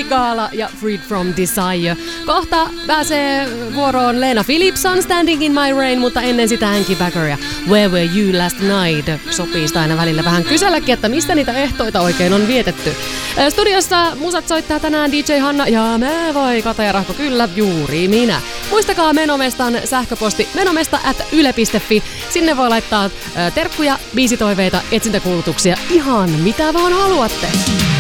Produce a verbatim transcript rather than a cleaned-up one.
Sigala ja Freed from Desire. Kohta pääsee vuoroon Lena Philipson, Standing in My Rain, mutta ennen sitä Hanky Backer ja Where Were You Last Night. Sopii sitä aina välillä vähän kyselläkin, että mistä niitä ehtoita oikein on vietetty. Studiossa musat soittaa tänään D J Hanna ja mä vai Kata ja Rahko, kyllä juuri minä. Muistakaa Menomestan sähköposti menomesta at yle piste fi. Sinne voi laittaa terkkuja, biisitoiveita, etsintäkuulutuksia, ihan mitä vaan haluatte.